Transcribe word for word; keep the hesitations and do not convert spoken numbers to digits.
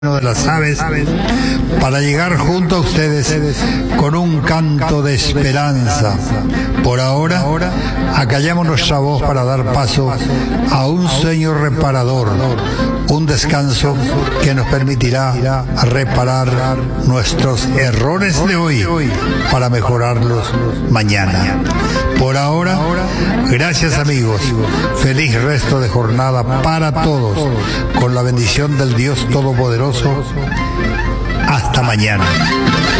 de las aves para llegar junto a ustedes con un canto de esperanza. Por ahora, acallamos nuestra voz para dar paso a un sueño reparador, un descanso que nos permitirá reparar nuestros errores de hoy para mejorarlos mañana. Por ahora, gracias amigos, feliz resto de jornada para todos, con la bendición del Dios Todopoderoso. Hasta mañana.